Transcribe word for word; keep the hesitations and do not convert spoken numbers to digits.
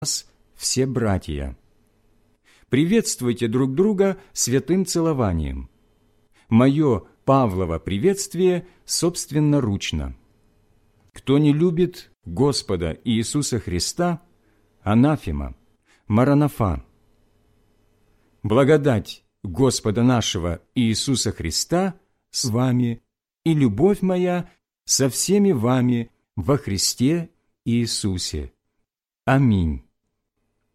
вас все братья. Приветствуйте друг друга святым целованием. Мое Павлово приветствие собственноручно. Кто не любит Господа Иисуса Христа, анафема, маранафа. Благодать Господа нашего Иисуса Христа с вами и любовь моя со всеми вами во Христе Иисусе. Аминь.